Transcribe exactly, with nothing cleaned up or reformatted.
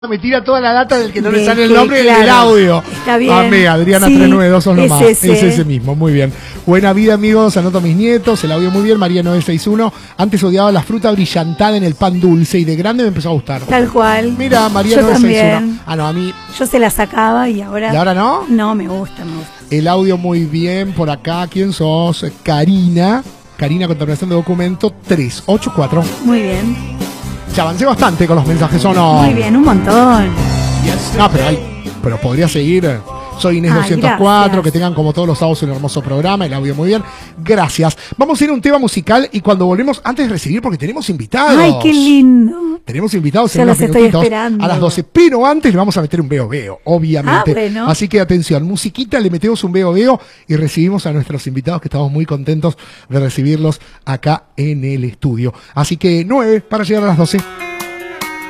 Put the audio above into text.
Me tira toda la data del que no de le sale el que, nombre claro, del audio. Está bien. Amiga, Adriana Sí, tres nueve dos sos es nomás. ese. Es ese mismo, muy bien. Buena vida, amigos, anoto a mis nietos, el audio muy bien, María nueve seis uno. Antes odiaba la fruta brillantada en el pan dulce y de grande me empezó a gustar. Tal cual. Mira, María Yo nueve seis uno. también. Ah, no, a mí. Yo se la sacaba y ahora. ¿Y ahora no? No, me gusta, me gusta. El audio muy bien, por acá, ¿quién sos? Karina. Karina con terminación de documento tres ocho cuatro. Muy bien. Ya avancé bastante con los mensajes, ¿o no? Muy bien, un montón. No, pero hay, pero podría seguir. Soy Inés Ay, doscientos cuatro, gracias. que tengan como todos los sábados un hermoso programa, el audio muy bien. Gracias. Vamos a ir a un tema musical y cuando volvemos, antes de recibir, porque tenemos invitados. Ay, qué lindo. Tenemos invitados Ya en los unos estoy minutitos esperando. a las doce, pero antes le vamos a meter un veo veo, obviamente. Ah, bueno. Así que atención, musiquita, le metemos un veo veo y recibimos a nuestros invitados que estamos muy contentos de recibirlos acá en el estudio. Así que nueve para llegar a las doce.